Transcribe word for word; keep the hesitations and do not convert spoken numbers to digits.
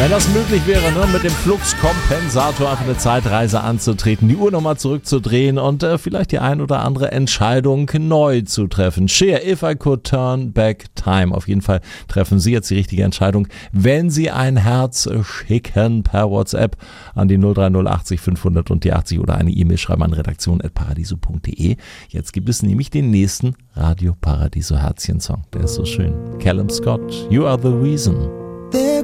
Wenn das möglich wäre, ne, mit dem Fluxkompensator einfach eine Zeitreise anzutreten, die Uhr nochmal zurückzudrehen und äh, vielleicht die ein oder andere Entscheidung neu zu treffen. Cher, If I Could Turn Back Time. Auf jeden Fall treffen Sie jetzt die richtige Entscheidung, wenn Sie ein Herz schicken per WhatsApp an die null drei null achtzig fünfhundert und die achtzig oder eine E-Mail schreiben an redaktion at paradiso punkt de. Jetzt gibt es nämlich den nächsten Radio Paradiso Herzchen-Song. Der ist so schön. Callum Scott, You Are the Reason. There